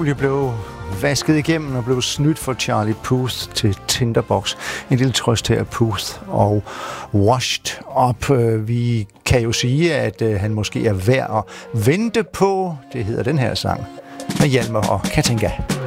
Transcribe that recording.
Julie blev vasket igennem og blev snydt for Charlie Puth til Tinderbox. En lille trøst her, Puth og Washed Up. Vi kan jo sige, at han måske er værd at vente på. Det hedder den her sang med Hjalmar og Katinka.